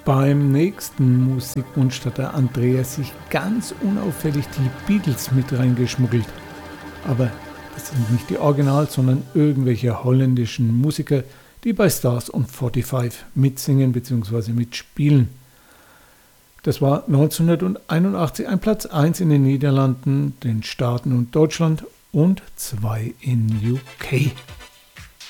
Beim nächsten Musikwunsch hat der Andreas sich ganz unauffällig die Beatles mit reingeschmuggelt. Aber das sind nicht die Originals, sondern irgendwelche holländischen Musiker, die bei Stars und 45 mitsingen bzw. mitspielen. Das war 1981 ein Platz 1 in den Niederlanden, den Staaten und Deutschland und 2 in UK.